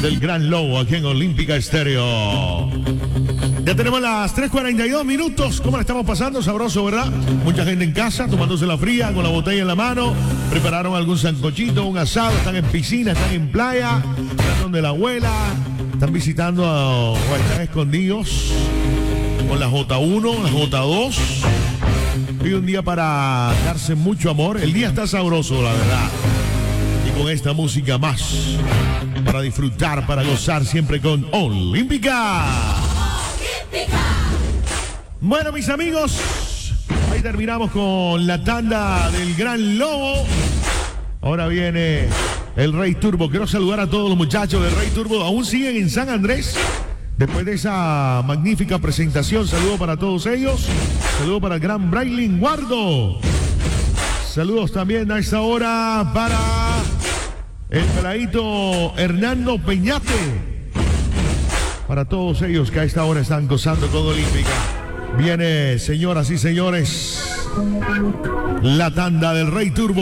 del Gran Lobo aquí en Olímpica Estéreo. Ya tenemos las 3:42 minutos. ¿Cómo la estamos pasando? Sabroso, ¿verdad? Mucha gente en casa, tomándose la fría, con la botella en la mano. Prepararon algún sancochito, un asado. Están en piscina, están en playa. Están donde la abuela. Están visitando o están escondidos con la J1, la J2. Hoy un día para darse mucho amor. El día está sabroso, la verdad. Y con esta música más. Para disfrutar, para gozar siempre con Olímpica. Bueno, mis amigos, ahí terminamos con la tanda del Gran Lobo. Ahora viene el Rey Turbo. Quiero saludar a todos los muchachos del Rey Turbo. Aún siguen en San Andrés. Después de esa magnífica presentación, saludo para todos ellos. Saludo para el gran Braylin Guardo. Saludos también a esta hora para el peladito Hernando Peñate. Para todos ellos que a esta hora están gozando con Olímpica. Viene, señoras y señores, la tanda del Rey Turbo.